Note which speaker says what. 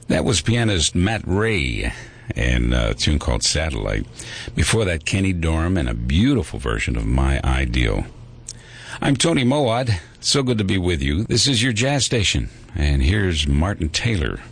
Speaker 1: That was pianist Matt Ray and a tune called Satellite. Before that, Kenny Dorham and a beautiful version of My Ideal. I'm Tony Mowat. So good to be with you. This is your jazz station. And here's Martin Taylor